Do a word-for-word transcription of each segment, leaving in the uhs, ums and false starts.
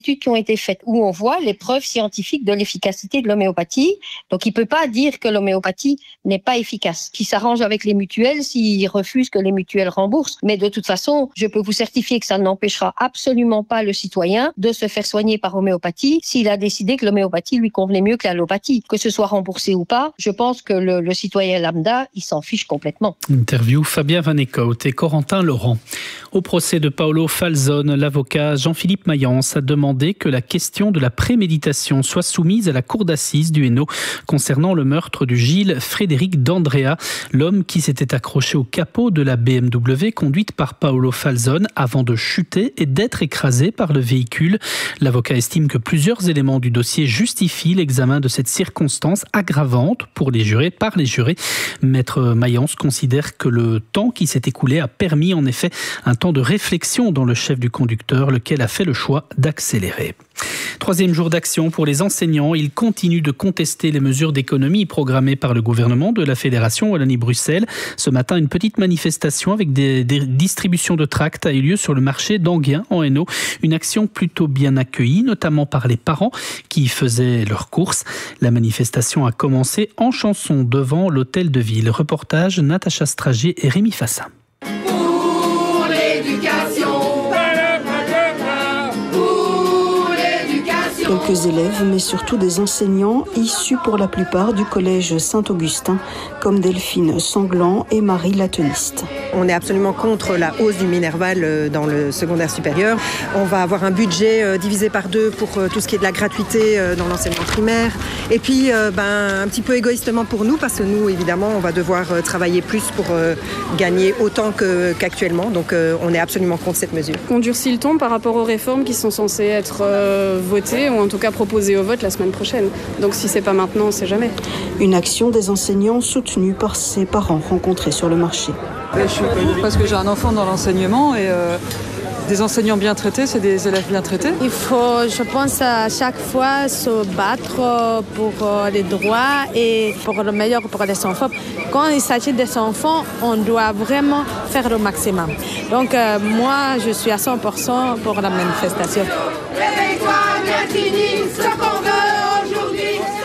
études qui ont été faites où on voit les preuves scientifiques de l'efficacité de l'homéopathie. Donc, il ne peut pas dire que l'homéopathie n'est pas efficace. Qui s'arrange avec les mutuelles s'il refuse que les mutuelles remboursent. Mais de toute façon, je peux vous certifier que ça n'empêchera absolument pas le citoyen de se faire soigner par homéopathie s'il a décidé que l'homéopathie lui convenait mieux que l'allopathie. Que ce soit remboursé ou pas, je pense que le, le citoyen lambda, il s'en fiche complètement. Interview Fabien Van Eekhout et Corentin Laurent. Au procès de Paolo Falzone, l'avocat Jean-Philippe Mayence a demandé que la question de la préméditation soit soumise à la cour d'assises du Hainaut concernant le meurtre du Gilles Frédéric D'Andrea, l'homme qui s'était accroché au capot de la B M W conduite par Paolo Falzone avant de chuter et d'être écrasé par le véhicule. L'avocat estime que plusieurs éléments du dossier justifient l'examen de cette circonstance aggravante pour les jurés, par les jurés. Maître Mayence considère que le temps qui s'est écoulé a permis en effet un temps de réflexion dans le chef du conducteur, lequel a fait le choix d'accélérer. Troisième jour d'action pour les enseignants. Ils continuent de contester les mesures d'économie programmées par le gouvernement de la Fédération Wallonie-Bruxelles. Ce matin, une petite manifestation avec des, des distributions de tracts a eu lieu sur le marché d'Anguien en Hainaut. Une action plutôt bien accueillie, notamment par les parents qui faisaient leurs courses. La manifestation a commencé en chanson devant l'hôtel de ville. Reportage Natacha Stragier et Rémi Fassin. Pour l'éducation. Quelques élèves, mais surtout des enseignants, issus pour la plupart du collège Saint-Augustin, comme Delphine Sanglant et Marie Lateniste. On est absolument contre la hausse du Minerval dans le secondaire supérieur. On va avoir un budget divisé par deux pour tout ce qui est de la gratuité dans l'enseignement primaire. Et puis, ben, un petit peu égoïstement pour nous, parce que nous, évidemment, on va devoir travailler plus pour gagner autant que, qu'actuellement. Donc, on est absolument contre cette mesure. On durcit le ton par rapport aux réformes qui sont censées être euh, votées, ou en tout cas proposées au vote la semaine prochaine. Donc, si c'est pas maintenant, on sait jamais. Une action des enseignants soutenue par ses parents rencontrés sur le marché. Je suis pour parce que j'ai un enfant dans l'enseignement et euh, des enseignants bien traités, c'est des élèves bien traités. Il faut, je pense, à chaque fois se battre pour les droits et pour le meilleur pour les enfants. Quand il s'agit des enfants, on doit vraiment faire le maximum. Donc euh, moi, je suis à cent pour cent pour la manifestation. Réveille-toi, Bertini, ce qu'on veut aujourd'hui.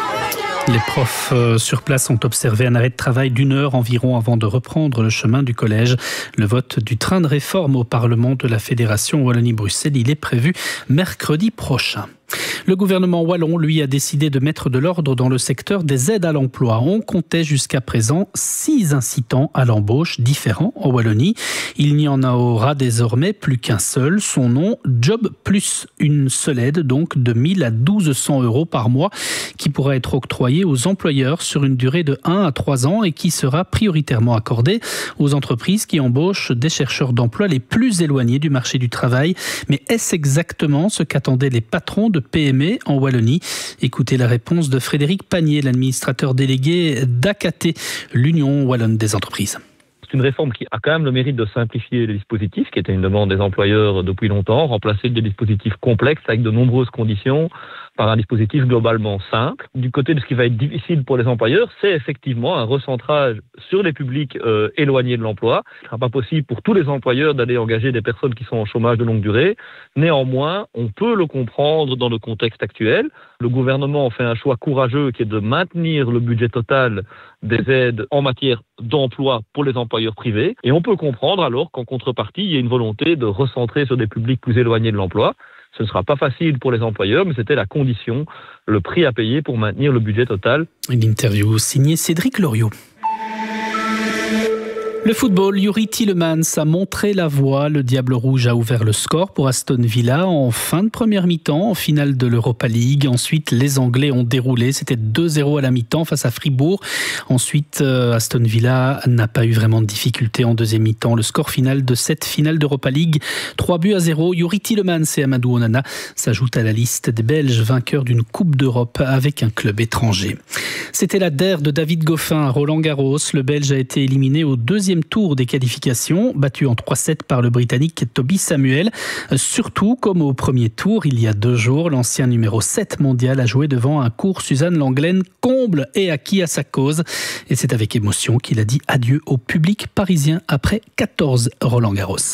Les profs sur place ont observé un arrêt de travail d'une heure environ avant de reprendre le chemin du collège. Le vote du train de réforme au Parlement de la Fédération Wallonie-Bruxelles, il est prévu mercredi prochain. Le gouvernement wallon, lui, a décidé de mettre de l'ordre dans le secteur des aides à l'emploi. On comptait jusqu'à présent six incitants à l'embauche différents en Wallonie. Il n'y en aura désormais plus qu'un seul. Son nom, Job Plus. Une seule aide, donc, de mille à douze cents euros par mois, qui pourra être octroyée aux employeurs sur une durée de un à trois ans et qui sera prioritairement accordée aux entreprises qui embauchent des chercheurs d'emploi les plus éloignés du marché du travail. Mais est-ce exactement ce qu'attendaient les patrons de P M E en Wallonie? Écoutez la réponse de Frédéric Pagnier, l'administrateur délégué d'A C A T, l'Union Wallonne des entreprises. C'est une réforme qui a quand même le mérite de simplifier les dispositifs, qui était une demande des employeurs depuis longtemps, remplacer des dispositifs complexes avec de nombreuses conditions par un dispositif globalement simple. Du côté de ce qui va être difficile pour les employeurs, c'est effectivement un recentrage sur les publics euh, éloignés de l'emploi. Il ne sera pas possible pour tous les employeurs d'aller engager des personnes qui sont en chômage de longue durée. Néanmoins, on peut le comprendre dans le contexte actuel. Le gouvernement fait un choix courageux qui est de maintenir le budget total des aides en matière d'emploi pour les employeurs privés. Et on peut comprendre alors qu'en contrepartie, il y a une volonté de recentrer sur des publics plus éloignés de l'emploi. Ce ne sera pas facile pour les employeurs, mais c'était la condition, le prix à payer pour maintenir le budget total. Une interview signée Cédric Loriot. Le football, Youri Tielemans a montré la voie. Le Diable Rouge a ouvert le score pour Aston Villa en fin de première mi-temps, en finale de l'Europa League. Ensuite, les Anglais ont déroulé. C'était deux zéro à la mi-temps face à Fribourg. Ensuite, Aston Villa n'a pas eu vraiment de difficultés en deuxième mi-temps. Le score final de cette finale d'Europa League, trois buts à zéro. Youri Tielemans et Amadou Onana s'ajoutent à la liste des Belges vainqueurs d'une Coupe d'Europe avec un club étranger. C'était la D E R de David Goffin à Roland-Garros. Le Belge a été éliminé au deuxième tour des qualifications, battu en trois sept par le Britannique Toby Samuel. Surtout, comme au premier tour, il y a deux jours, l'ancien numéro sept mondial a joué devant un court Suzanne Lenglen comble et acquis à sa cause. Et c'est avec émotion qu'il a dit adieu au public parisien après quatorze Roland-Garros.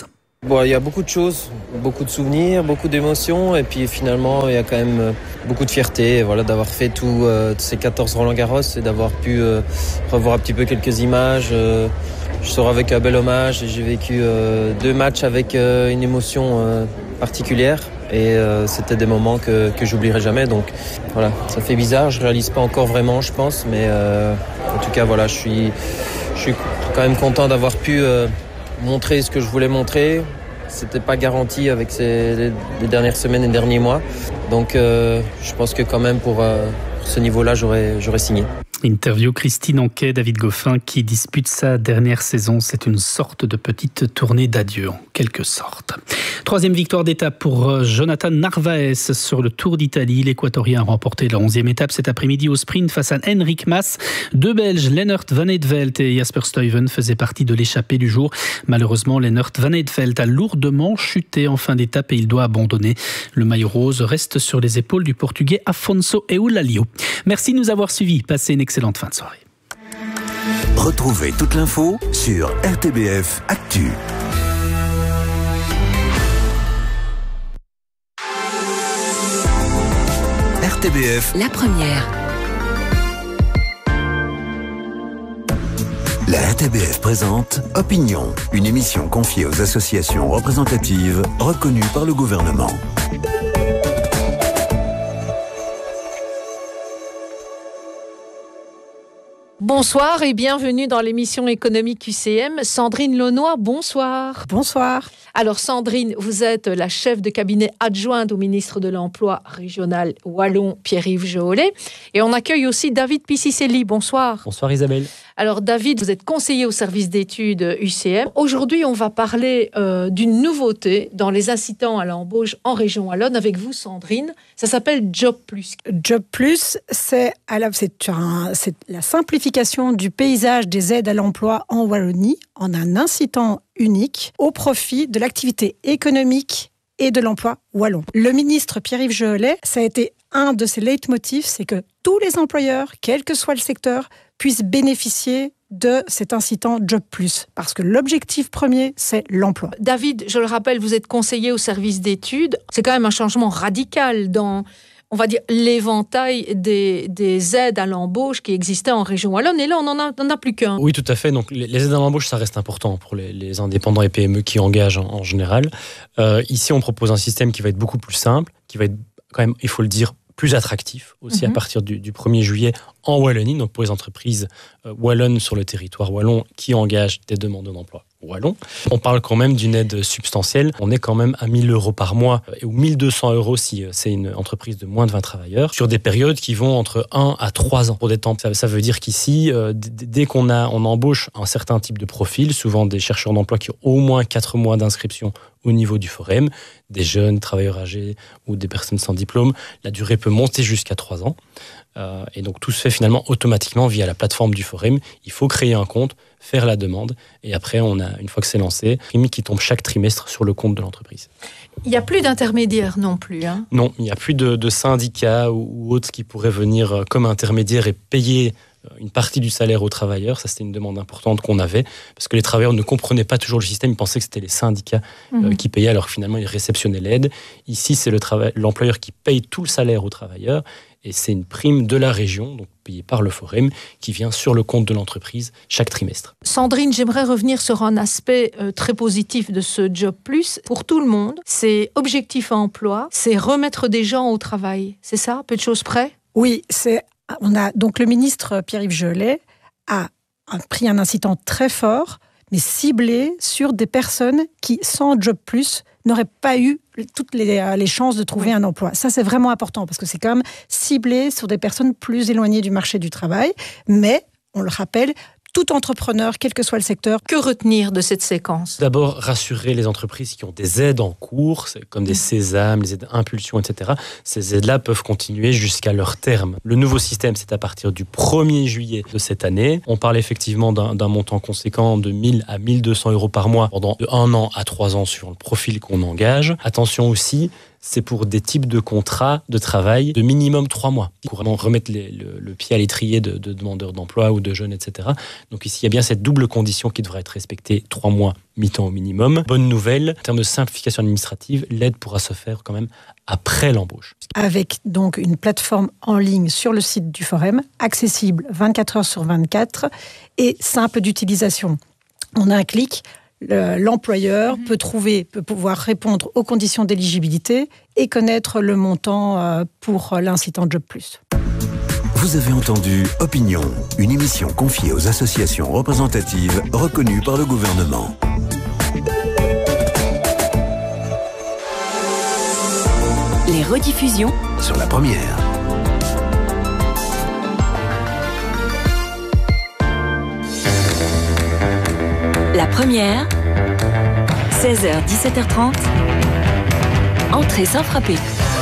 Bon, il y a beaucoup de choses, beaucoup de souvenirs, beaucoup d'émotions et puis finalement il y a quand même beaucoup de fierté, voilà, d'avoir fait tout, euh, ces quatorze Roland-Garros et d'avoir pu euh, revoir un petit peu quelques images. Euh, je sors avec un bel hommage et j'ai vécu euh, deux matchs avec euh, une émotion euh, particulière et euh, c'était des moments que, que j'oublierai jamais. Donc voilà, ça fait bizarre, je réalise pas encore vraiment, je pense, mais euh, en tout cas voilà, je suis, je suis quand même content d'avoir pu euh, montrer ce que je voulais montrer. C'était pas garanti avec ces, les, les dernières semaines et derniers mois. Donc euh, je pense que quand même pour, euh, pour ce niveau-là, j'aurais, j'aurais signé. Interview Christine Anquet, David Goffin qui dispute sa dernière saison. C'est une sorte de petite tournée d'adieu en quelque sorte. Troisième victoire d'étape pour Jonathan Narvaez sur le Tour d'Italie. L'Équatorien a remporté la onzième étape cet après-midi au sprint face à Enric Mas. Deux Belges, Lennart Van Eetvelt et Jasper Stuyven, faisaient partie de l'échappée du jour. Malheureusement, Lennart Van Eetvelt a lourdement chuté en fin d'étape et il doit abandonner. Le maillot rose reste sur les épaules du Portugais Afonso Eulalio. Merci de nous avoir suivis. Passez une excellente fin de soirée. Retrouvez toute l'info sur R T B F Actu. R T B F, la première. La R T B F présente Opinion, une émission confiée aux associations représentatives reconnues par le gouvernement. Bonsoir et bienvenue dans l'émission économique Q C M. Sandrine Launois, bonsoir. Bonsoir. Alors Sandrine, vous êtes la chef de cabinet adjointe au ministre de l'Emploi régional wallon Pierre-Yves Jehollet. Et on accueille aussi David Piscicelli. Bonsoir. Bonsoir Isabelle. Alors David, vous êtes conseiller au service d'études U C M. Aujourd'hui, on va parler euh, d'une nouveauté dans les incitants à l'embauche en région wallonne avec vous Sandrine. Ça s'appelle Job Plus. Job Plus, c'est, à la, c'est, un, c'est la simplification du paysage des aides à l'emploi en Wallonie en un incitant unique au profit de l'activité économique et de l'emploi wallon. Le ministre Pierre-Yves Jehollet, ça a été un de ses leitmotifs, c'est que tous les employeurs, quel que soit le secteur, puissent bénéficier de cet incitant Job Plus, parce que l'objectif premier, c'est l'emploi. David, je le rappelle, vous êtes conseiller au service d'études. C'est quand même un changement radical dans, on va dire, l'éventail des, des aides à l'embauche qui existaient en région wallonne. Et là, on n'en a, on a plus qu'un. Oui, tout à fait. Donc, les, les aides à l'embauche, ça reste important pour les, les indépendants et P M E qui engagent en, en général. Euh, ici, on propose un système qui va être beaucoup plus simple, qui va être quand même, il faut le dire, plus attractif aussi, mm-hmm. à partir du, du premier juillet en Wallonie, donc pour les entreprises euh, wallonnes sur le territoire wallon qui engagent des demandeurs d'emploi wallons. On parle quand même d'une aide substantielle. On est quand même à mille euros par mois ou mille deux cents euros si c'est une entreprise de moins de vingt travailleurs sur des périodes qui vont entre un à trois ans pour des temps. Ça, ça veut dire qu'ici, euh, d- dès qu'on a, on embauche un certain type de profil, souvent des chercheurs d'emploi qui ont au moins quatre mois d'inscription au niveau du Forum, des jeunes travailleurs âgés ou des personnes sans diplôme, la durée peut monter jusqu'à trois ans. Euh, et donc tout se fait finalement automatiquement via la plateforme du Forum. Il faut créer un compte, faire la demande, et après, on a, une fois que c'est lancé, un prime qui tombe chaque trimestre sur le compte de l'entreprise. Il n'y a plus d'intermédiaires non plus. Hein. Non, il n'y a plus de, de syndicats ou, ou autres qui pourraient venir comme intermédiaires et payer une partie du salaire aux travailleurs. Ça, c'était une demande importante qu'on avait, parce que les travailleurs ne comprenaient pas toujours le système, ils pensaient que c'était les syndicats mmh. euh, qui payaient, alors que finalement, ils réceptionnaient l'aide. Ici, c'est le travail, l'employeur qui paye tout le salaire aux travailleurs, et c'est une prime de la région, donc payée par le Forum, qui vient sur le compte de l'entreprise chaque trimestre. Sandrine, j'aimerais revenir sur un aspect euh, très positif de ce Job Plus. Pour tout le monde, c'est objectif à emploi, c'est remettre des gens au travail. C'est ça, peu de choses près ? Oui, c'est On a donc le ministre Pierre-Yves Jehollet a pris un incitant très fort, mais ciblé sur des personnes qui, sans Job Plus, n'auraient pas eu toutes les, les chances de trouver un emploi. Ça, c'est vraiment important, parce que c'est quand même ciblé sur des personnes plus éloignées du marché du travail. Mais, on le rappelle, tout entrepreneur, quel que soit le secteur. Que retenir de cette séquence ? D'abord, rassurer les entreprises qui ont des aides en cours, comme des sésames, les aides impulsion, et cetera. Ces aides-là peuvent continuer jusqu'à leur terme. Le nouveau système, c'est à partir du premier juillet de cette année. On parle effectivement d'un, d'un montant conséquent de mille à mille deux cents euros par mois pendant de un an à trois ans sur le profil qu'on engage. Attention aussi, c'est pour des types de contrats de travail de minimum trois mois, pour vraiment remettre les, le, le pied à l'étrier de, de demandeurs d'emploi ou de jeunes, et cetera. Donc ici, il y a bien cette double condition qui devrait être respectée, trois mois, mi-temps au minimum. Bonne nouvelle, en termes de simplification administrative, l'aide pourra se faire quand même après l'embauche. Avec donc une plateforme en ligne sur le site du Forum, accessible vingt-quatre heures sur vingt-quatre et simple d'utilisation. En un clic, le, l'employeur mmh. peut trouver, peut pouvoir répondre aux conditions d'éligibilité et connaître le montant euh, pour l'incitant Job Plus. Vous avez entendu Opinion, une émission confiée aux associations représentatives reconnues par le gouvernement. Les rediffusions sur la première. La première, seize heures dix-sept heures trente, entrée sans frapper.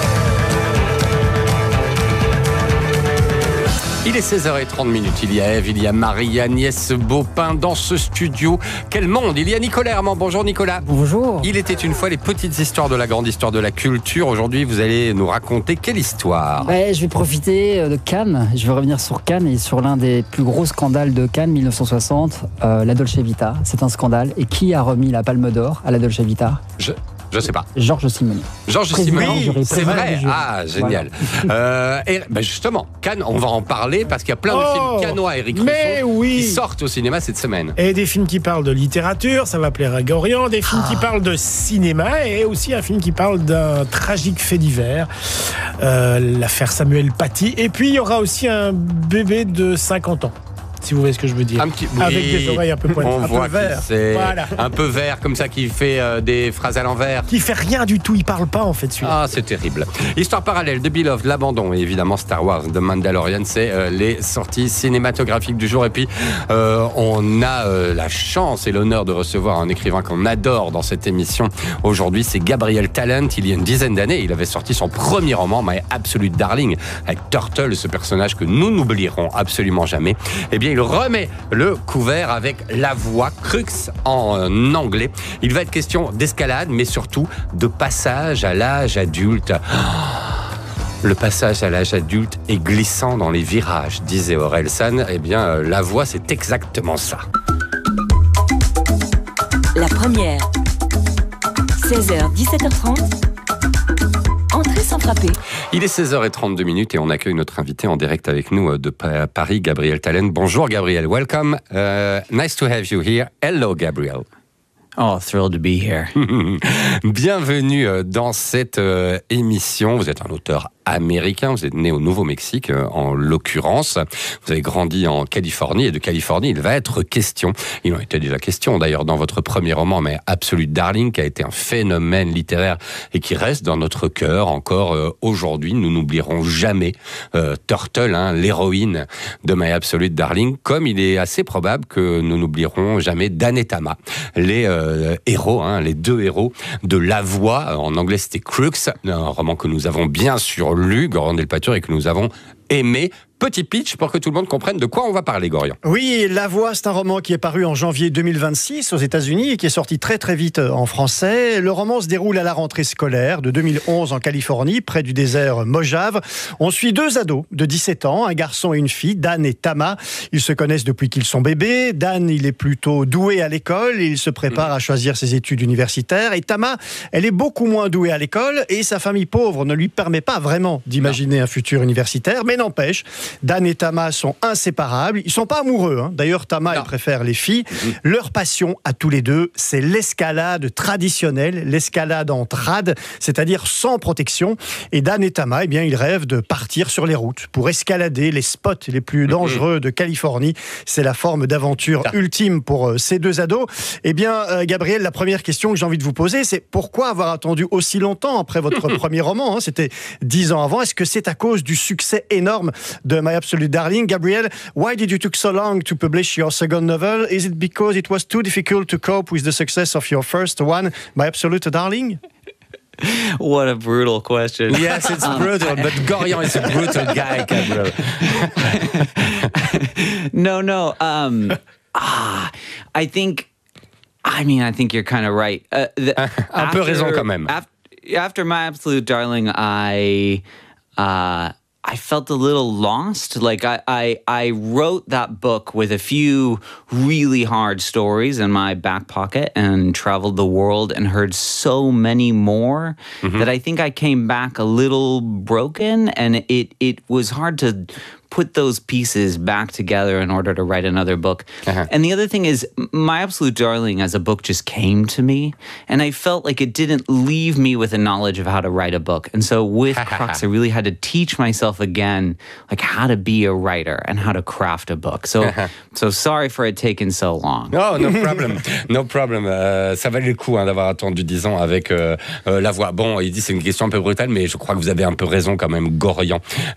Il est seize heures trente, il y a Ève, il y a Marie, Agnès Beaupin dans ce studio. Quel monde! Il y a Nicolas Herman. Bonjour Nicolas. Bonjour. Il était une fois les petites histoires de la grande histoire de la culture. Aujourd'hui, vous allez nous raconter quelle histoire? Ouais, je vais profiter de Cannes. Je vais revenir sur Cannes et sur l'un des plus gros scandales de Cannes, mille neuf cent soixante, euh, la Dolce Vita. C'est un scandale. Et qui a remis la Palme d'Or à la Dolce Vita? Je... Je sais pas. Georges Simenon. Georges Simenon, c'est vrai. Ah, génial. Voilà. Euh, et ben justement, Cannes, on va en parler parce qu'il y a plein de oh, films cannois, Éric Rousseau, oui. qui sortent au cinéma cette semaine. Et des films qui parlent de littérature, ça va plaire à Gorian, des films ah. qui parlent de cinéma et aussi un film qui parle d'un tragique fait divers, euh, l'affaire Samuel Paty. Et puis il y aura aussi un bébé de cinquante ans. Si vous voyez ce que je veux dire. Un petit, oui, avec des oreilles un peu pointues, on un voit peu vert. C'est voilà. Un peu vert, comme ça, qui fait euh, des phrases à l'envers. Qui fait rien du tout, il parle pas en fait celui-là. Ah, c'est terrible. Histoire parallèle de Beloved, l'abandon et évidemment Star Wars, The Mandalorian, c'est euh, les sorties cinématographiques du jour. Et puis, euh, on a euh, la chance et l'honneur de recevoir un écrivain qu'on adore dans cette émission. Aujourd'hui, c'est Gabriel Talent. Il y a une dizaine d'années, il avait sorti son premier roman, My Absolute Darling, avec Turtle, ce personnage que nous n'oublierons absolument jamais. Eh bien, il remet le couvert avec La Voix, Crux en anglais. Il va être question d'escalade, mais surtout de passage à l'âge adulte. Le passage à l'âge adulte est glissant dans les virages, disait Orelsan. Eh bien, La Voix, c'est exactement ça. La première, seize heures dix-sept heures trente. Entrée sans frapper. Il est seize heures trente-deux et on accueille notre invité en direct avec nous de Paris, Gabriel Talent. Bonjour Gabriel, welcome. Uh, nice to have you here. Hello Gabriel. Oh, thrilled to be here. Bienvenue dans cette euh, émission. Vous êtes un auteur américain, vous êtes né au Nouveau-Mexique euh, en l'occurrence. Vous avez grandi en Californie et de Californie, il va être question. Il en était déjà question d'ailleurs dans votre premier roman, mais Absolute Darling, qui a été un phénomène littéraire et qui reste dans notre cœur encore euh, aujourd'hui. Nous n'oublierons jamais euh, Turtle, hein, l'héroïne de My Absolute Darling, comme il est assez probable que nous n'oublierons jamais Dan et Tama, les euh, héros, hein, les deux héros de La Voix. En anglais, c'était Crux, un roman que nous avons bien sûr lu, Gorian Delpature, et que nous avons aimé. Petit pitch pour que tout le monde comprenne de quoi on va parler, Gorian. Oui, La Voix, c'est un roman qui est paru en janvier deux mille vingt-six aux États-Unis et qui est sorti très très vite en français. Le roman se déroule à la rentrée scolaire de deux mille onze en Californie, près du désert Mojave. On suit deux ados de dix-sept ans, un garçon et une fille, Dan et Tama. Ils se connaissent depuis qu'ils sont bébés. Dan, il est plutôt doué à l'école et il se prépare à choisir ses études universitaires. Et Tama, elle est beaucoup moins douée à l'école et sa famille pauvre ne lui permet pas vraiment d'imaginer non. un futur universitaire, mais n'empêche, Dan et Tama sont inséparables. Ils ne sont pas amoureux. Hein. D'ailleurs, Tama, elle préfère les filles. Mmh. Leur passion, à tous les deux, c'est l'escalade traditionnelle, l'escalade en trad, c'est-à-dire sans protection. Et Dan et Tama, eh bien, ils rêvent de partir sur les routes pour escalader les spots les plus dangereux mmh. de Californie. C'est la forme d'aventure ah. ultime pour euh, ces deux ados. Eh bien, euh, Gabriel, la première question que j'ai envie de vous poser, c'est pourquoi avoir attendu aussi longtemps après votre premier roman, hein, c'était dix ans avant. Est-ce que c'est à cause du succès énorme de My Absolute Darling? Gabriel, why did you take so long to publish your second novel? Is it because it was too difficult to cope with the success of your first one, My Absolute Darling? What a brutal question. Yes, it's brutal, but Gorian is a brutal guy, Gabriel. no, no. Um, ah, I think, I mean, I think you're kind of right. Uh, the, Un after, peu raison quand même. After, after My Absolute Darling, I uh, I felt a little lost. Like I, I I wrote that book with a few really hard stories in my back pocket and traveled the world and heard so many more mm-hmm. that I think I came back a little broken, and it it was hard to put those pieces back together in order to write another book. Uh-huh. And the other thing is, My Absolute Darling as a book just came to me, and I felt like it didn't leave me with a knowledge of how to write a book. And so with Crux, I really had to teach myself again, like how to be a writer and how to craft a book. So, uh-huh. so sorry for it taking so long. No, no problem. No problem. Euh, ça valait le coup hein, d'avoir attendu dix ans avec euh, euh, la voix. Bon, il dit c'est une question un peu brutale, mais je crois que vous avez un peu raison quand même, Gorian.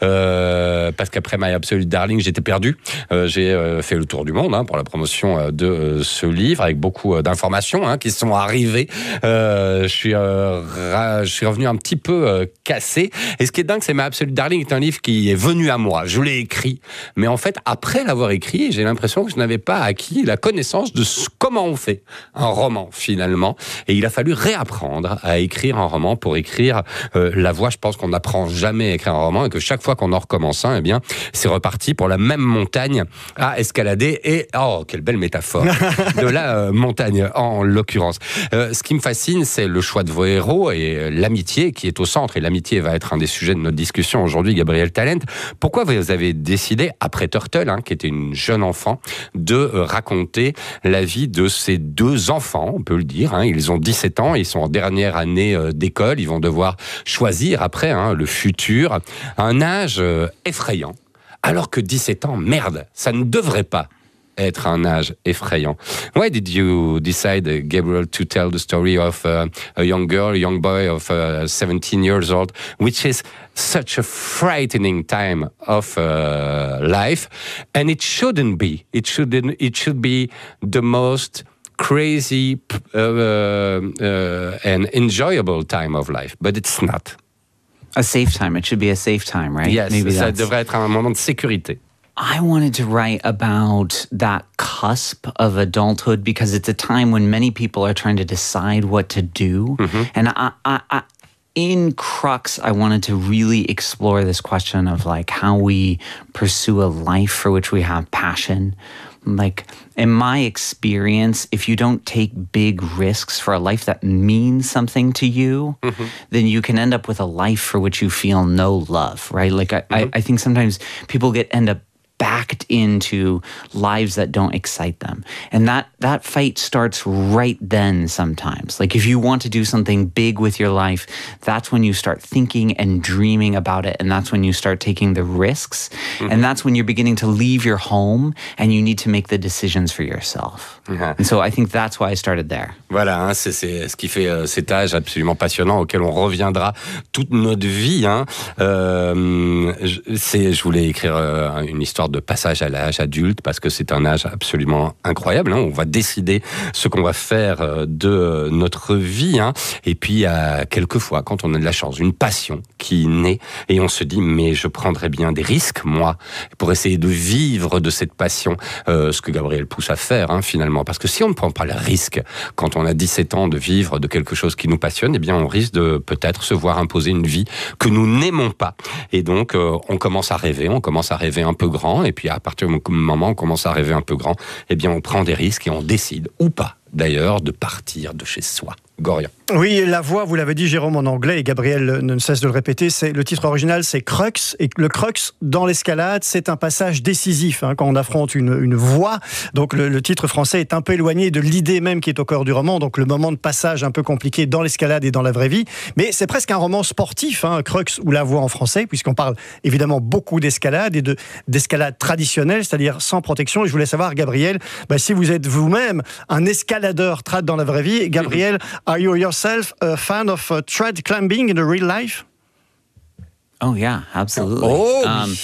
Euh, parce qu'après My Absolute Darling, j'étais perdu. Euh, j'ai euh, fait le tour du monde hein, pour la promotion euh, de euh, ce livre avec beaucoup euh, d'informations hein, qui sont arrivées. Euh, je suis, euh, ra- je suis revenu un petit peu euh, cassé. Et ce qui est dingue, c'est My Absolute Darling est un livre qui est venu à moi. Je l'ai écrit, mais en fait, après l'avoir écrit, j'ai l'impression que je n'avais pas acquis la connaissance de ce, comment on fait un roman finalement. Et il a fallu réapprendre à écrire un roman pour écrire euh, la voix. Je pense qu'on n'apprend jamais à écrire un roman et que chaque fois qu'on en recommence un, eh bien, c'est reparti pour la même montagne à escalader. Et, oh, quelle belle métaphore de la euh, montagne, en l'occurrence. Euh, ce qui me fascine, c'est le choix de vos héros et l'amitié qui est au centre. Et l'amitié va être un des sujets de notre discussion aujourd'hui, Gabriel Talent. Pourquoi vous avez décidé, après Turtle, hein, qui était une jeune enfant, de euh, raconter la vie de ces deux enfants, on peut le dire. Hein, ils ont dix-sept ans, ils sont en dernière année euh, d'école, ils vont devoir choisir après hein, le futur, un âge euh, effrayant. Alors que dix-sept ans, merde, ça ne devrait pas être un âge effrayant. Why did you decide, uh, Gabriel, to tell the story of uh, a young girl, a young boy of uh, seventeen years old, which is such a frightening time of uh, life, and it shouldn't be. It shouldn't. It should be the most crazy uh, uh, and enjoyable time of life, but it's not. A safe time. It should be a safe time, right? Yes, Maybe ça devrait être un moment de sécurité. I wanted to write about that cusp of adulthood because it's a time when many people are trying to decide what to do. Mm-hmm. And I, I, I, in Crux, I wanted to really explore this question of like how we pursue a life for which we have passion. Like, in my experience, if you don't take big risks for a life that means something to you, mm-hmm. then you can end up with a life for which you feel no love, right? Like, I, mm-hmm. I, I think sometimes people get end up backed into lives that don't excite them. And that, that fight starts right then sometimes. Like if you want to do something big with your life, that's when you start thinking and dreaming about it. And that's when you start taking the risks. Mm-hmm. And that's when you're beginning to leave your home and you need to make the decisions for yourself. Mm-hmm. And so I think that's why I started there. Voilà, hein, c'est, c'est ce qui fait euh, cet âge absolument passionnant auquel on reviendra toute notre vie. Hein. Euh, je, c'est, je voulais écrire euh, une histoire de passage à l'âge adulte parce que c'est un âge absolument incroyable. Hein. On va décider ce qu'on va faire de notre vie. Hein. Et puis, il y a quelquefois, quand on a de la chance, une passion qui naît et on se dit, mais je prendrais bien des risques, moi, pour essayer de vivre de cette passion, euh, ce que Gabriel pousse à faire, hein, finalement. Parce que si on ne prend pas le risque, quand on a dix-sept ans, de vivre de quelque chose qui nous passionne, eh bien, on risque de peut-être se voir imposer une vie que nous n'aimons pas. Et donc, euh, on commence à rêver, on commence à rêver un peu grand, et puis à partir du moment où on commence à rêver un peu grand, eh bien, on prend des risques et on décide, ou pas, d'ailleurs, de partir de chez soi. Gorian. Oui, la voix, vous l'avez dit, Jérôme, en anglais, et Gabriel ne cesse de le répéter, c'est, le titre original, c'est Crux, et le Crux, dans l'escalade, c'est un passage décisif, hein, quand on affronte une, une voie. Donc le, le titre français est un peu éloigné de l'idée même qui est au cœur du roman, donc le moment de passage un peu compliqué dans l'escalade et dans la vraie vie. Mais c'est presque un roman sportif, hein, Crux ou La voie en français, puisqu'on parle évidemment beaucoup d'escalade et de, d'escalade traditionnelle, c'est-à-dire sans protection. Et je voulais savoir, Gabriel, bah, si vous êtes vous-même un escaladeur trad dans la vraie vie, Gabriel, are you yourself a fan of uh, trad climbing in the real life? Oh yeah, absolutely. Oh. Um,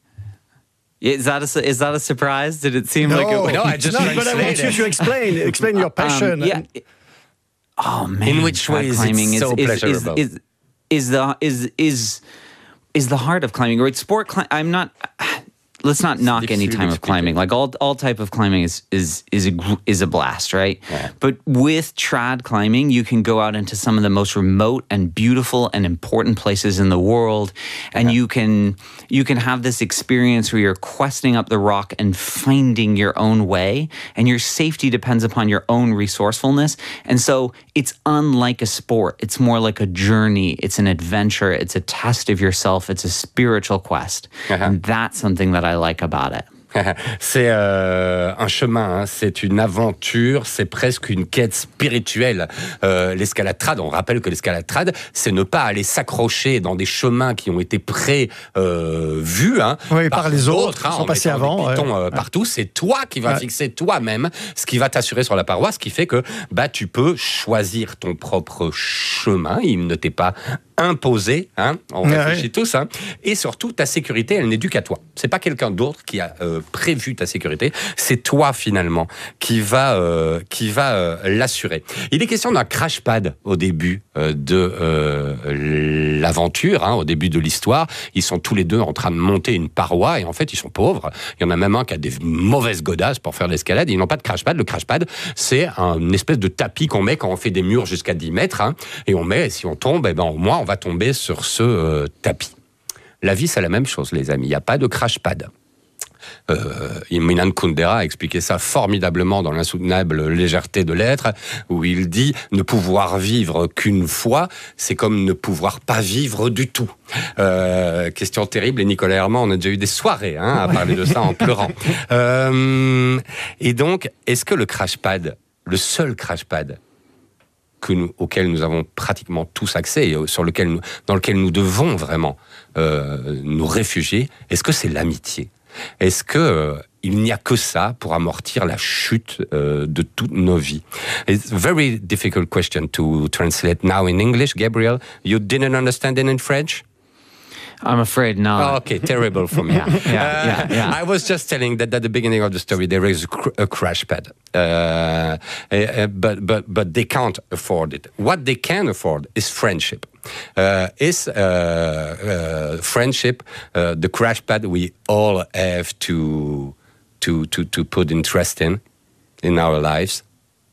is that a is that a surprise? Did it seem no, like it? No, I just no, but I want you to explain explain your passion. Um, yeah. Oh man. In which way is it so is, pleasurable? Is, is, is the is is is the heart of climbing, right? Sport cli- I'm not let's not knock any time of climbing. Like all all type of climbing is is is a is a blast, right? Yeah. But with trad climbing, you can go out into some of the most remote and beautiful and important places in the world, and yeah. you can you can have this experience where you're questing up the rock and finding your own way, and your safety depends upon your own resourcefulness. And so it's unlike a sport. It's more like a journey. It's an adventure. It's a test of yourself. It's a spiritual quest. Uh-huh. And that's something that I like about it. C'est euh, un chemin, hein, c'est une aventure, c'est presque une quête spirituelle. Euh, l'escalade trad, on rappelle que l'escalade trad, c'est ne pas aller s'accrocher dans des chemins qui ont été pré-vus euh, hein, oui, par, par les autres, hein, qui sont passés avant. Des pitons, ouais. euh, partout, c'est toi qui vas ouais. fixer toi-même ce qui va t'assurer sur la paroi, ce qui fait que bah, tu peux choisir ton propre chemin, il ne t'est pas imposé, hein, on réfléchit ouais. tous, hein, et surtout ta sécurité, elle n'est due qu'à toi. C'est pas quelqu'un d'autre qui a euh, prévu ta sécurité, c'est toi finalement qui va euh, qui va euh, l'assurer. Il est question d'un crash pad au début euh, de euh, l'aventure, hein, au début de l'histoire. Ils sont tous les deux en train de monter une paroi et en fait ils sont pauvres. Il y en a même un qui a des mauvaises godasses pour faire de l'escalade. Ils n'ont pas de crash pad. Le crash pad, c'est un, une espèce de tapis qu'on met quand on fait des murs jusqu'à dix mètres, hein, et on met, et si on tombe, eh ben au moins on va tomber sur ce euh, tapis. La vie, c'est la même chose, les amis. Il n'y a pas de crash pad. Euh, Milan Kundera a expliqué ça formidablement dans l'insoutenable légèreté de l'être, où il dit ne pouvoir vivre qu'une fois, c'est comme ne pouvoir pas vivre du tout. Euh, question terrible, et Nicolas Herman, on a déjà eu des soirées hein, à parler de ça en pleurant. Euh, et donc, est-ce que le crash pad, le seul crash pad que nous, auquel nous avons pratiquement tous accès et sur lequel nous, dans lequel nous devons vraiment euh, nous réfugier, est-ce que c'est l'amitié ? Est-ce que euh, il n'y a que ça pour amortir la chute euh, de toutes nos vies? It's a very difficult question to translate now in English. Gabriel, you didn't understand it in French? I'm afraid not. Oh, okay, terrible for me. yeah, yeah, yeah, yeah. I was just telling that at the beginning of the story there is a, cr- a crash pad, uh, uh, but but but they can't afford it. What they can afford is friendship. Uh, is uh, uh, friendship uh, the crash pad we all have to to to to put interest in in our lives?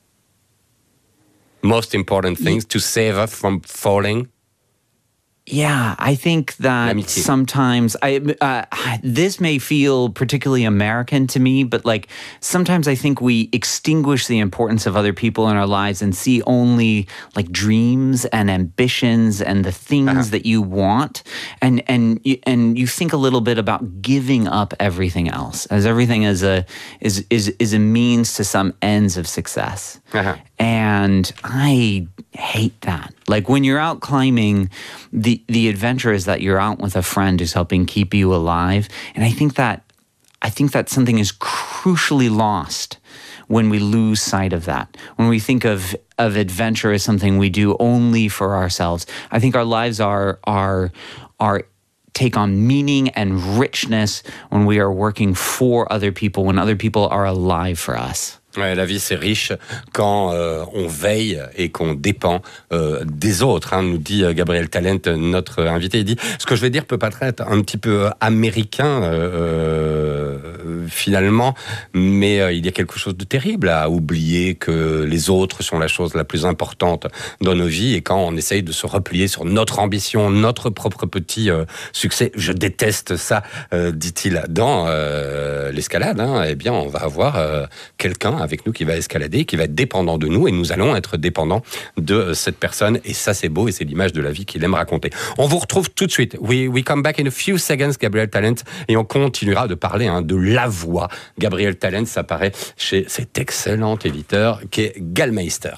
Most important things to save us from falling. Yeah, I think that L'amitié. sometimes I uh, this may feel particularly American to me, but like sometimes I think we extinguish the importance of other people in our lives and see only like dreams and ambitions and the things uh-huh. that you want, and and and you think a little bit about giving up everything else, as everything is a is is is a means to some ends of success. Uh-huh. And I hate that. Like when you're out climbing, the the adventure is that you're out with a friend who's helping keep you alive. And I think that I think that something is crucially lost when we lose sight of that. When we think of of adventure as something we do only for ourselves. I think our lives are are are take on meaning and richness when we are working for other people, when other people are alive for us. Ouais, la vie c'est riche quand euh, on veille et qu'on dépend euh, des autres, hein, nous dit Gabriel Talent, notre invité. Il dit, ce que je vais dire peut paraître un petit peu américain euh, finalement, mais euh, il y a quelque chose de terrible à oublier que les autres sont la chose la plus importante dans nos vies, et quand on essaye de se replier sur notre ambition, notre propre petit euh, succès, je déteste ça, euh, dit-il, dans euh, l'escalade, hein, eh bien on va avoir euh, quelqu'un avec nous qui va escalader, qui va être dépendant de nous, et nous allons être dépendants de cette personne, et ça c'est beau, et c'est l'image de la vie qu'il aime raconter. On vous retrouve tout de suite. We, we come back in a few seconds, Gabriel Talent, et on continuera de parler hein, de la voix. Gabriel Talent, ça paraît chez cet excellent éditeur qui est Gallmeister.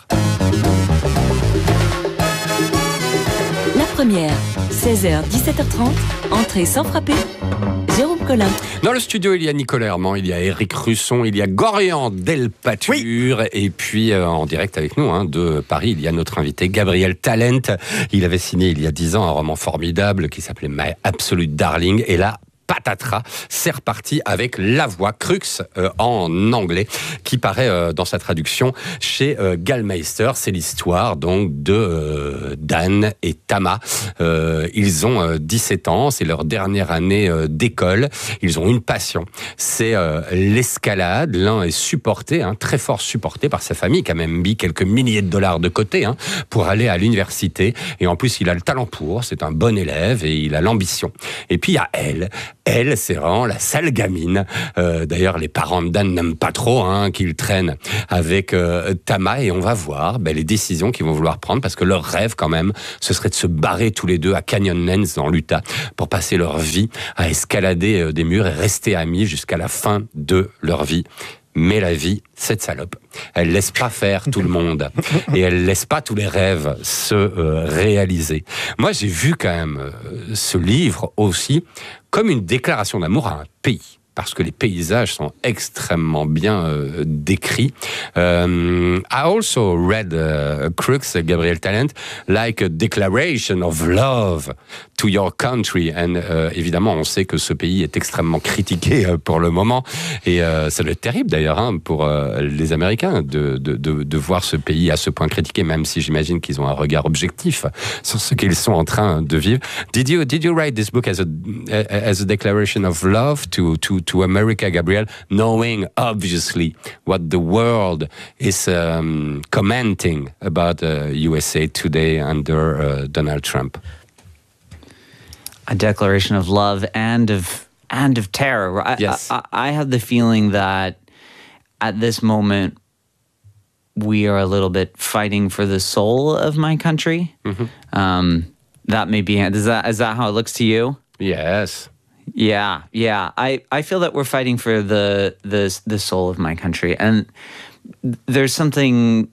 La première, seize heures dix-sept heures trente, entrée sans frapper, Jérôme Collin. Dans le studio, il y a Nicolas Herman, il y a Éric Russon, il y a Gorian Delpatuр, oui. Et puis euh, en direct avec nous hein, de Paris, il y a notre invité Gabriel Talent. Il avait signé il y a dix ans un roman formidable qui s'appelait My Absolute Darling, et là, patatras, c'est reparti avec La Voix, Crux euh, en anglais, qui paraît euh, dans sa traduction chez euh, Gallmeister. C'est l'histoire donc de euh, Dan et Tama. Euh, ils ont euh, dix-sept ans, c'est leur dernière année euh, d'école. Ils ont une passion, c'est euh, l'escalade. L'un est supporté, hein, très fort supporté par sa famille, qui a même mis quelques milliers de dollars de côté hein, pour aller à l'université. Et en plus, il a le talent pour, c'est un bon élève et il a l'ambition. Et puis il y a elle. Elle, c'est vraiment la sale gamine. Euh, d'ailleurs, les parents de Dan n'aiment pas trop hein, qu'il traîne avec euh, Tama. Et on va voir ben, les décisions qu'ils vont vouloir prendre, parce que leur rêve, quand même, ce serait de se barrer tous les deux à Canyonlands, dans l'Utah, pour passer leur vie à escalader euh, des murs et rester amis jusqu'à la fin de leur vie. Mais la vie, cette salope, elle laisse pas faire tout le monde et elle laisse pas tous les rêves se euh, réaliser. Moi, j'ai vu quand même euh, ce livre aussi comme une déclaration d'amour à un pays, parce que les paysages sont extrêmement bien euh, décrits. Um, I also read uh, Crux, Gabriel Talent, like a declaration of love to your country. And euh, évidemment, on sait que ce pays est extrêmement critiqué euh, pour le moment. Et euh, ça doit être terrible d'ailleurs hein, pour euh, les Américains de, de, de, de voir ce pays à ce point critiqué, même si j'imagine qu'ils ont un regard objectif sur ce qu'ils sont en train de vivre. Did you, did you write this book as a, as a declaration of love to, to, to America, Gabriel, knowing obviously what the world is um, commenting about uh, U S A today under uh, Donald Trump? A declaration of love and of and of terror. I, yes. I, I have the feeling that at this moment we are a little bit fighting for the soul of my country. Mm-hmm. Um, that may be. Is that is that how it looks to you? Yes. Yeah, yeah. I, I feel that we're fighting for the the the soul of my country, and there's something.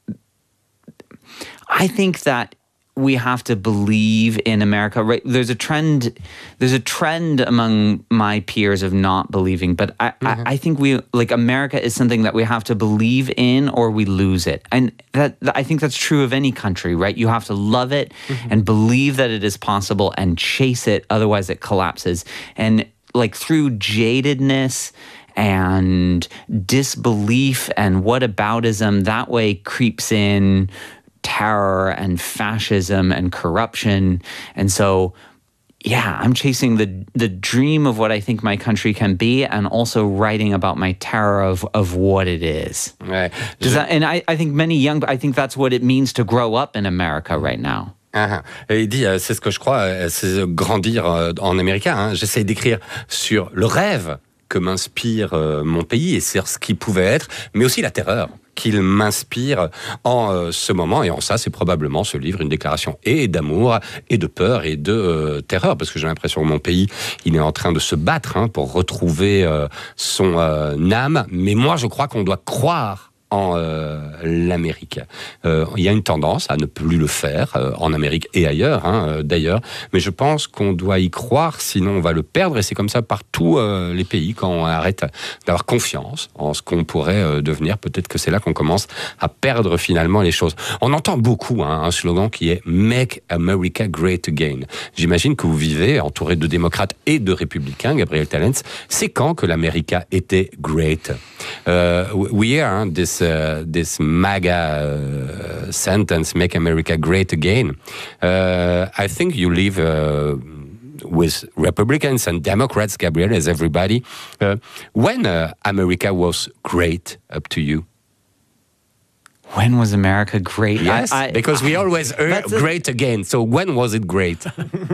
I think that we have to believe in America. Right? There's a trend. There's a trend among my peers of not believing, but I, mm-hmm. I, I think we like America is something that we have to believe in, or we lose it. And that I think that's true of any country, right? You have to love it mm-hmm. and believe that it is possible and chase it. Otherwise, it collapses. And like through jadedness and disbelief and whataboutism, that way creeps in terror and fascism and corruption. And so, yeah, I'm chasing the the dream of what I think my country can be, and also writing about my terror of of what it is. Ouais, Does je... that, and I, I think many young, I think that's what it means to grow up in America right now. Ah, et il dit, c'est ce que je crois, c'est grandir en américain. Hein. J'essaie d'écrire sur le rêve que m'inspire mon pays et sur ce qui pouvait être, mais aussi la terreur qu'il m'inspire en euh, ce moment. Et en ça, c'est probablement ce livre, une déclaration et d'amour, et de peur, et de euh, terreur, parce que j'ai l'impression que mon pays, il est en train de se battre hein, pour retrouver euh, son euh, âme. Mais moi, je crois qu'on doit croire en euh, l'Amérique. Euh, il y a une tendance à ne plus le faire euh, en Amérique et ailleurs, hein, euh, d'ailleurs, mais je pense qu'on doit y croire, sinon on va le perdre, et c'est comme ça par tous euh, les pays, quand on arrête d'avoir confiance en ce qu'on pourrait euh, devenir, peut-être que c'est là qu'on commence à perdre finalement les choses. On entend beaucoup hein, un slogan qui est « Make America Great Again ». J'imagine que vous vivez entouré de démocrates et de républicains, Gabriel Talents. C'est quand que l'América était great? Uh, we hear hein, this Uh, this MAGA uh, sentence, "Make America Great Again." Uh, I think you live uh, with Republicans and Democrats, Gabriel, as everybody. Uh, when uh, America was great, up to you? When was America great? Yes, I, I, because we always hear great again. So when was it great?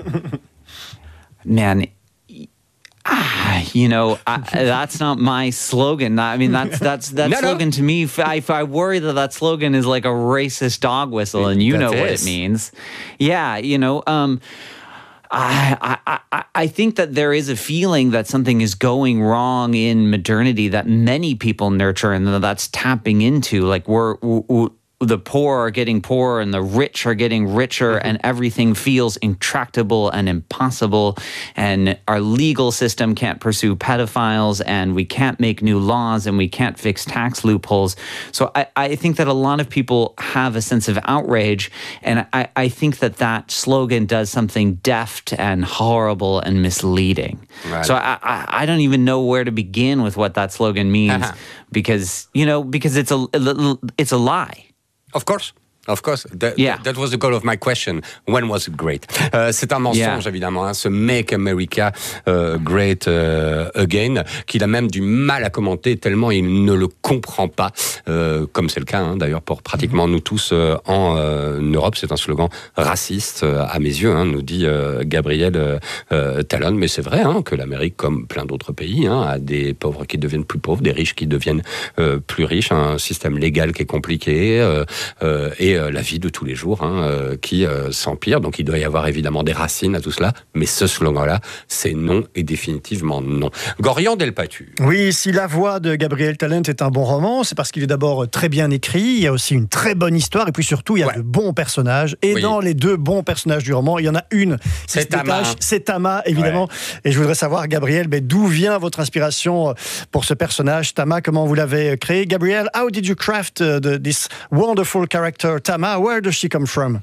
Man. Ah, you know, I, that's not my slogan. I mean, that's that's that no, slogan no. to me. If I, if I worry that that slogan is like a racist dog whistle, and you that know is. what it means. Yeah, you know, um, I, I I I think that there is a feeling that something is going wrong in modernity that many people nurture, and that's tapping into. Like we're, we're the poor are getting poorer and the rich are getting richer, and everything feels intractable and impossible, and our legal system can't pursue pedophiles, and we can't make new laws, and we can't fix tax loopholes. So I, I think that a lot of people have a sense of outrage, and I, I think that that slogan does something deft and horrible and misleading. Right. So I, I, I don't even know where to begin with what that slogan means, uh-huh. because, you know, because it's a, it's a lie. Of course. Of course, that, yeah. that was the goal of my question. When was it great? Euh, c'est un mensonge, yeah. évidemment, hein, ce Make America uh, Great uh, Again, qu'il a même du mal à commenter tellement il ne le comprend pas, euh, comme c'est le cas, hein, d'ailleurs, pour pratiquement nous tous euh, en euh, Europe. C'est un slogan raciste, euh, à mes yeux, hein, nous dit euh, Gabriel euh, euh, Talon. Mais c'est vrai hein, que l'Amérique, comme plein d'autres pays, hein, a des pauvres qui deviennent plus pauvres, des riches qui deviennent euh, plus riches, un système légal qui est compliqué, euh, euh, et la vie de tous les jours hein, euh, qui euh, s'empire. Donc il doit y avoir évidemment des racines à tout cela, mais ce slogan-là, c'est non et définitivement non. Gorian Delpatu. Oui, si La Voix de Gabriel Talent est un bon roman, c'est parce qu'il est d'abord très bien écrit, il y a aussi une très bonne histoire, et puis surtout, il y a ouais. de bons personnages. Et oui. dans les deux bons personnages du roman, il y en a une qui c'est se Tama. détache, c'est Tama, évidemment. Ouais. Et je voudrais savoir, Gabriel, ben, d'où vient votre inspiration pour ce personnage, Tama, comment vous l'avez créé? Gabriel, how did you craft uh, the, this wonderful character, Tama? Where does she come from?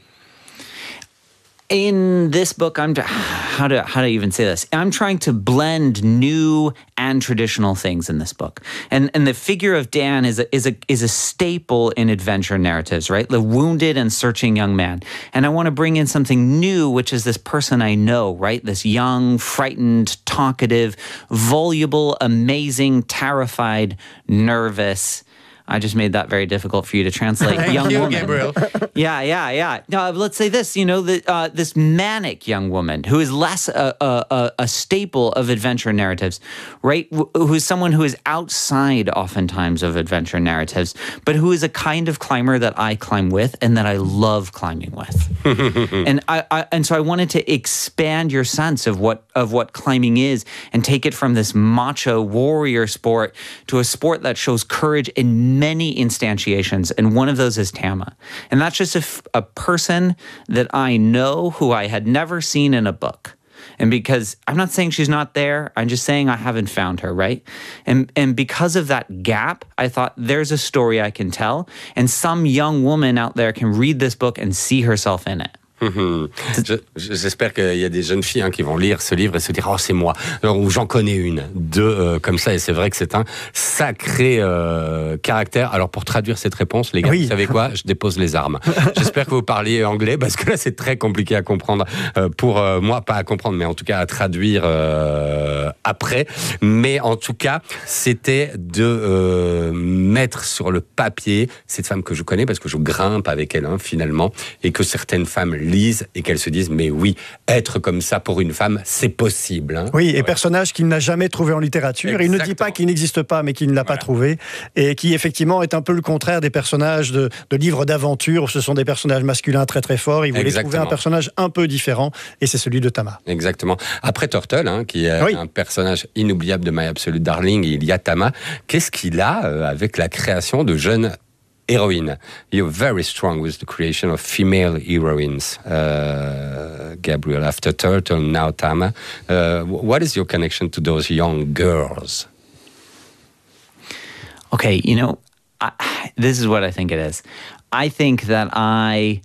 In this book, I'm how do how do I even say this? I'm trying to blend new and traditional things in this book, and and the figure of Dan is a is a is a staple in adventure narratives, right? The wounded and searching young man, and I want to bring in something new, which is this person I know, right? This young, frightened, talkative, voluble, amazing, terrified, nervous. I just made that very difficult for you to translate. Thank young you, woman. Gabriel. Yeah, yeah, yeah. Now, let's say this, you know, the, uh, this manic young woman who is less a, a, a staple of adventure narratives, right? Who's someone who is outside oftentimes of adventure narratives, but who is a kind of climber that I climb with and that I love climbing with. and I, I and so I wanted to expand your sense of what of what climbing is and take it from this macho warrior sport to a sport that shows courage in many instantiations, and one of those is Tama. And that's just a, f- a person that I know who I had never seen in a book. And because I'm not saying she's not there, I'm just saying I haven't found her, right? And and because of that gap, I thought there's a story I can tell, and some young woman out there can read this book and see herself in it. Je, j'espère qu'il y a des jeunes filles hein, qui vont lire ce livre et se dire « Oh, c'est moi !» ou « J'en connais une », deux euh, comme ça. Et c'est vrai que c'est un sacré euh, caractère. Alors, pour traduire cette réponse, les gars, oui. vous savez quoi? Je dépose les armes. J'espère que vous parliez anglais, parce que là, c'est très compliqué à comprendre. Euh, pour euh, moi, pas à comprendre, mais en tout cas à traduire euh, après. Mais en tout cas, c'était de euh, mettre sur le papier cette femme que je connais, parce que je grimpe avec elle, hein, finalement, et que certaines femmes lisent et qu'elles se disent mais oui, être comme ça pour une femme, c'est possible. Hein. Oui, et ouais. personnage qu'il n'a jamais trouvé en littérature. Exactement. Il ne dit pas qu'il n'existe pas, mais qu'il ne l'a voilà. pas trouvé, et qui effectivement est un peu le contraire des personnages de, de livres d'aventure, où ce sont des personnages masculins très très forts. Il voulait Exactement. trouver un personnage un peu différent, et c'est celui de Tama. Exactement. Après Turtle, hein, qui est oui. un personnage inoubliable de My Absolute Darling, il y a Tama. Qu'est-ce qu'il a euh, avec la création de jeunes heroine. You're very strong with the creation of female heroines, uh, Gabriel. After Turtle, now Tama. Uh, what is your connection to those young girls? Okay, you know, I, this is what I think it is. I think that I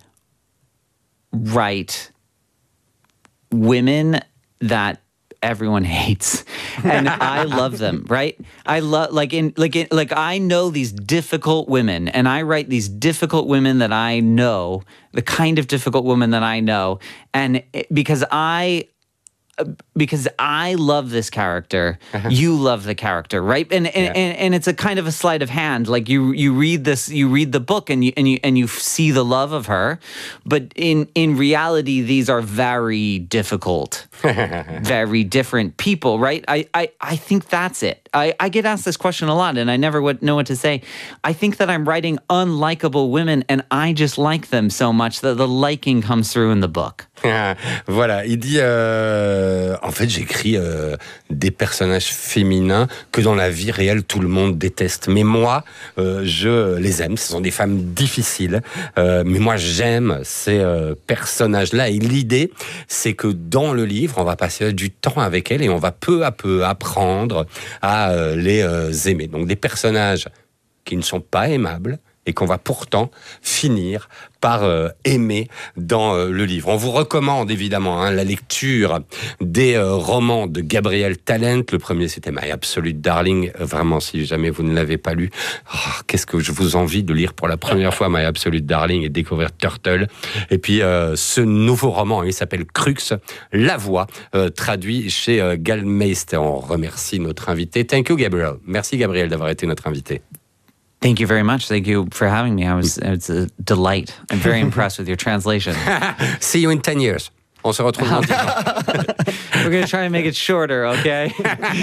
write women that everyone hates, and I love them, right? I love like in like in, like I know these difficult women, and I write these difficult women that I know, the kind of difficult women that I know, and it, because I because I love this character, uh-huh. you love the character, right? And and, yeah. and and it's a kind of a sleight of hand. Like you you read this, you read the book, and you and you and you see the love of her, but in in reality, these are very difficult, very different people, right? I, I I think that's it. I I get asked this question a lot, and I never would know what to say. I think that I'm writing unlikable women, and I just like them so much that the liking comes through in the book. Voilà, il dit euh, en fait j'écris euh, des personnages féminins que dans la vie réelle tout le monde déteste, mais moi euh, je les aime. Ce sont des femmes difficiles, euh, mais moi j'aime ces euh, personnages-là. Et l'idée, c'est que dans le livre, on va passer du temps avec elles et on va peu à peu apprendre à euh, les euh, aimer. Donc des personnages qui ne sont pas aimables et qu'on va pourtant finir par euh, aimer dans euh, le livre. On vous recommande évidemment hein, la lecture des euh, romans de Gabriel Talent. Le premier, c'était My Absolute Darling. Euh, vraiment, si jamais vous ne l'avez pas lu, oh, qu'est-ce que je vous envie de lire pour la première fois My Absolute Darling et découvrir Turtle. Et puis, euh, ce nouveau roman, il s'appelle Crux, La Voix, euh, traduit chez euh, Gallmeister. On remercie notre invité. Thank you, Gabriel. Merci, Gabriel, d'avoir été notre invité. Thank you very much. Thank you for having me. I was, it's a delight. I'm very impressed with your translation. See you in ten years. On se retrouve dans dix ans. We're going to try and make it shorter, okay?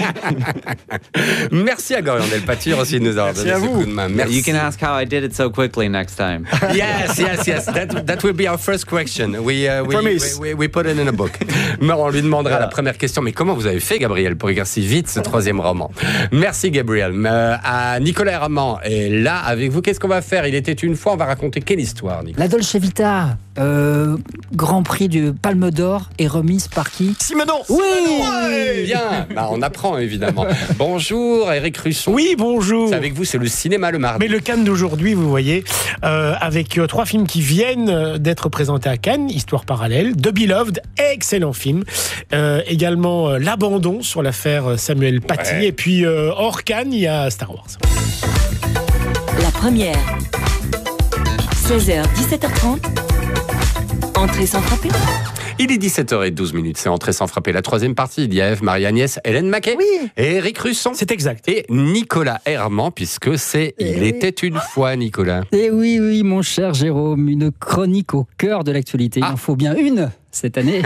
Merci à Gorion Delpâture aussi de nous avoir donné ce coup de main. Merci. You can ask how I did it so quickly next time. Yes, yes, yes. That, that will be our first question. We, uh, we, Promise. We, we, we put it in a book. Mais on lui demandera voilà. la première question. Mais comment vous avez fait, Gabriel, pour écrire si vite ce troisième roman? Merci, Gabriel. Euh, à Nicolas Herman est là avec vous. Qu'est-ce qu'on va faire? Il était une fois. On va raconter quelle histoire, Nicolas? La Dolce Vita, euh, Grand Prix du Palme d'Or est remise par qui? Simenon. Oui, ouais, bien. Bah, on apprend évidemment. Bonjour, Eric Russon. Oui, bonjour. C'est avec vous, c'est le cinéma le mardi. Mais le Cannes d'aujourd'hui, vous voyez, euh, avec euh, trois films qui viennent d'être présentés à Cannes, Histoire parallèle, The Beloved, excellent film. Euh, également euh, L'Abandon sur l'affaire Samuel Paty. Ouais. Et puis euh, hors Cannes, il y a Star Wars. La première. seize heures, dix-sept heures trente. Entrée sans frapper. Il est dix-sept heures douze, c'est Entrée sans frapper. La troisième partie, il y a Ève, Marie-Agnès, Hélène Maquet oui. et Eric Russon. C'est exact. Et Nicolas Herman, puisque c'est et Il oui. était une fois, Nicolas. Et oui, oui, mon cher Jérôme, une chronique au cœur de l'actualité. Ah. Il en faut bien une cette année.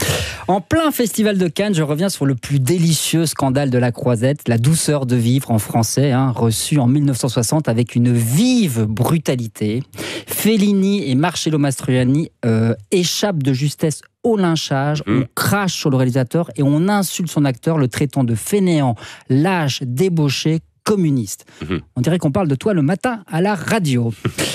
En plein festival de Cannes, je reviens sur le plus délicieux scandale de la Croisette, La douceur de vivre en français, hein, reçu en mille neuf cent soixante avec une vive brutalité. Fellini et Marcello Mastroianni euh, échappent de justesse au lynchage, mmh. on crache sur le réalisateur et on insulte son acteur, le traitant de fainéant, lâche, débauché, communiste. Mmh. On dirait qu'on parle de toi le matin à la radio.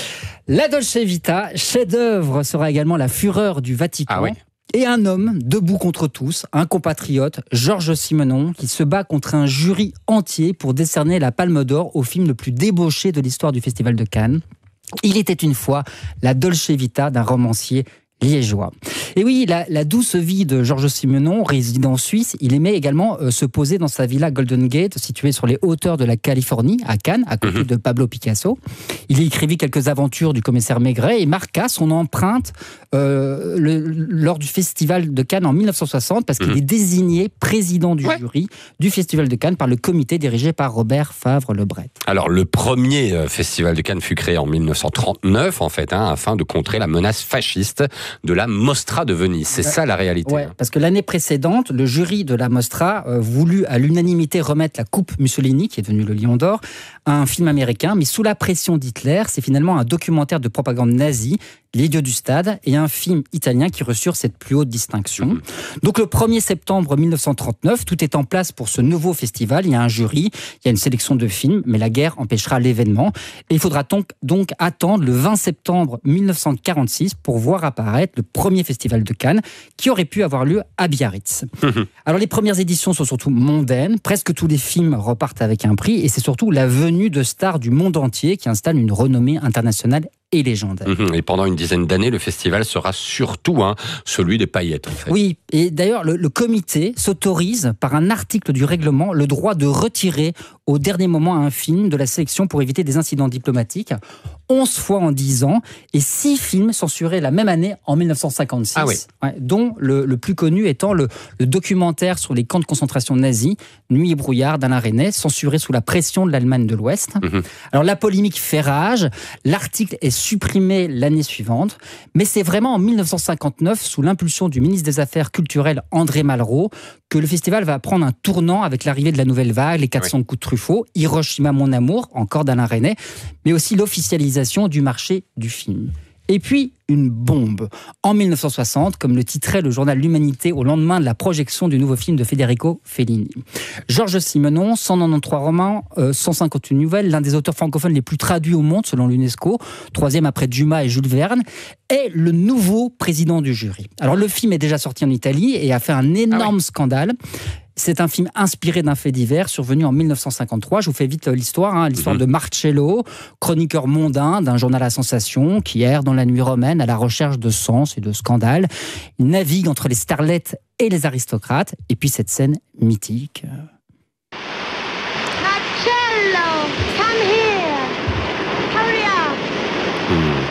La Dolce Vita, chef-d'œuvre, sera également la fureur du Vatican. Ah oui. Et un homme, debout contre tous, un compatriote, Georges Simenon, qui se bat contre un jury entier pour décerner la Palme d'Or au film le plus débauché de l'histoire du Festival de Cannes. Il était une fois la Dolce Vita d'un romancier liégeois. Et oui, la, la douce vie de Georges Simenon, résident suisse, il aimait également euh, se poser dans sa villa Golden Gate, située sur les hauteurs de la Californie, à Cannes, à côté mmh. de Pablo Picasso. Il y écrivit quelques aventures du commissaire Maigret et marqua son empreinte euh, le, lors du Festival de Cannes en mille neuf cent soixante, parce mmh. qu'il est désigné président du ouais. jury du Festival de Cannes par le comité dirigé par Robert Favre-Lebret. Alors, le premier euh, Festival de Cannes fut créé en mille neuf cent trente-neuf, en fait, hein, afin de contrer la menace fasciste de la Mostra de Venise. C'est ça la réalité. Ouais, parce que l'année précédente, le jury de la Mostra euh, voulut à l'unanimité remettre la coupe Mussolini, qui est devenue le Lion d'Or, à un film américain, mais sous la pression d'Hitler, c'est finalement un documentaire de propagande nazie, L'idiot du stade, et un film italien qui reçurent cette plus haute distinction. Mmh. Donc le premier septembre mille neuf cent trente-neuf, tout est en place pour ce nouveau festival. Il y a un jury, il y a une sélection de films, mais la guerre empêchera l'événement. Et il faudra donc, donc attendre le vingt septembre mille neuf cent quarante-six pour voir apparaître le premier festival de Cannes, qui aurait pu avoir lieu à Biarritz. Mmh. Alors les premières éditions sont surtout mondaines, presque tous les films repartent avec un prix, et c'est surtout la venue de stars du monde entier qui installe une renommée internationale et légendaire. Et pendant une dizaine d'années, le festival sera surtout hein, celui des paillettes, en fait. Oui, et d'ailleurs, le, le comité s'autorise, par un article du règlement, le droit de retirer au dernier moment un film de la sélection pour éviter des incidents diplomatiques, onze fois en dix ans, et six films censurés la même année en mille neuf cent cinquante-six, ah oui. ouais, dont le, le plus connu étant le, le documentaire sur les camps de concentration nazis, Nuit et brouillard d'Alain Resnais, censuré sous la pression de l'Allemagne de l'Ouest. Mm-hmm. Alors la polémique fait rage, l'article est supprimé l'année suivante, mais c'est vraiment en mille neuf cent cinquante-neuf, sous l'impulsion du ministre des Affaires culturelles André Malraux, que le festival va prendre un tournant avec l'arrivée de la nouvelle vague, les quatre cents oui. coups de Truffaut, Hiroshima mon amour, encore d'Alain Resnais, mais aussi l'officialisation du marché du film. Et puis, une bombe. En mille neuf cent soixante, comme le titrait le journal L'Humanité au lendemain de la projection du nouveau film de Federico Fellini. Georges Simenon, cent quatre-vingt-treize romans, euh, cent cinquante-huit nouvelles, l'un des auteurs francophones les plus traduits au monde selon l'UNESCO, troisième après Dumas et Jules Verne, est le nouveau président du jury. Alors le film est déjà sorti en Italie et a fait un énorme ah oui. scandale. C'est un film inspiré d'un fait divers survenu en mille neuf cent cinquante-trois. Je vous fais vite l'histoire, hein, l'histoire mmh. de Marcello, chroniqueur mondain d'un journal à sensation qui erre dans la nuit romaine à la recherche de sens et de scandales. Il navigue entre les starlettes et les aristocrates. Et puis cette scène mythique. Marcello, come here. Hurry up. Mmh.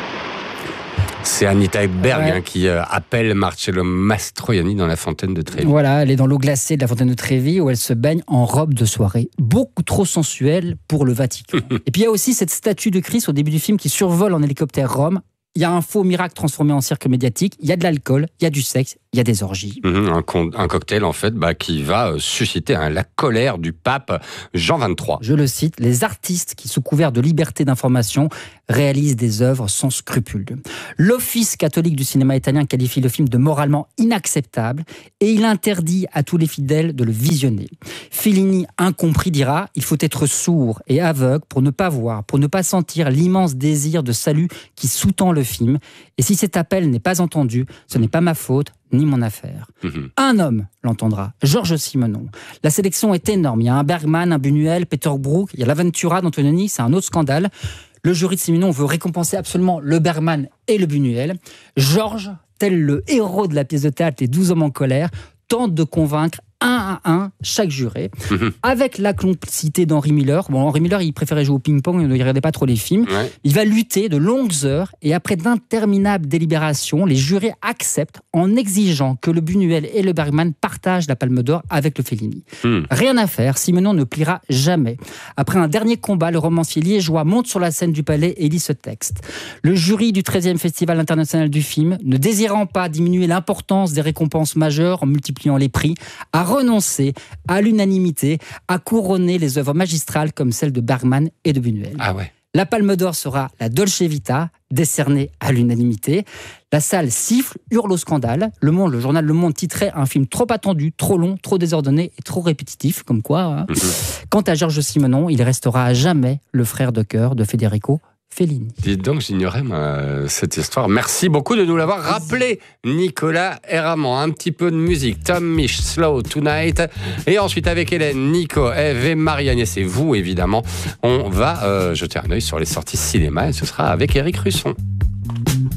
C'est Anita Ekberg ouais. hein, qui euh, appelle Marcello Mastroianni dans la fontaine de Trévi. Voilà, elle est dans l'eau glacée de la fontaine de Trévi où elle se baigne en robe de soirée. Beaucoup trop sensuelle pour le Vatican. Et puis il y a aussi cette statue de Christ au début du film qui survole en hélicoptère Rome. Il y a un faux miracle transformé en cirque médiatique. Il y a de l'alcool, il y a du sexe, il y a des orgies. Mmh, un, con, un cocktail, en fait, bah, qui va susciter hein, la colère du pape Jean vingt-trois. Je le cite, les artistes qui, sous couvert de liberté d'information, réalisent des œuvres sans scrupules. L'Office catholique du cinéma italien qualifie le film de moralement inacceptable et il interdit à tous les fidèles de le visionner. Fellini, incompris, dira « Il faut être sourd et aveugle pour ne pas voir, pour ne pas sentir l'immense désir de salut qui sous-tend le film. Et si cet appel n'est pas entendu, ce n'est pas ma faute, ni mon affaire. Mmh. Un homme l'entendra, Georges Simenon. La sélection est énorme. Il y a un Bergman, un Buñuel, Peter Brook, il y a l'Avventura d'Antonioni, c'est un autre scandale. Le jury de Simenon veut récompenser absolument le Bergman et le Buñuel. Georges, tel le héros de la pièce de théâtre Les douze hommes en colère, tente de convaincre un à un chaque juré, mmh. avec la complicité d'Henry Miller. Bon, Henry Miller, il préférait jouer au ping-pong, il ne regardait pas trop les films. Ouais. Il va lutter de longues heures et après d'interminables délibérations, les jurés acceptent en exigeant que le Buñuel et le Bergman partagent la Palme d'Or avec le Fellini. Mmh. Rien à faire, Simenon ne pliera jamais. Après un dernier combat, le romancier liégeois monte sur la scène du palais et lit ce texte. Le jury du treizième Festival international du film, ne désirant pas diminuer l'importance des récompenses majeures en multipliant les prix, a renoncer à l'unanimité, à couronner les œuvres magistrales comme celles de Bergman et de Buñuel. Ah ouais. La Palme d'Or sera la Dolce Vita, décernée à l'unanimité. La salle siffle, hurle au scandale. Le Monde, le journal Le Monde titrait un film trop attendu, trop long, trop désordonné et trop répétitif, comme quoi. Hein. Mm-hmm. Quant à Georges Simenon, il restera à jamais le frère de cœur de Federico Fellini. Dites donc, j'ignorais ma, cette histoire. Merci beaucoup de nous l'avoir rappelé, Nicolas Herramant. Un petit peu de musique. Tom Misch, Slow Tonight. Et ensuite, avec Hélène, Nico, Eve et Marianne, et vous, évidemment, on va euh, jeter un œil sur les sorties cinéma et ce sera avec Éric Russon.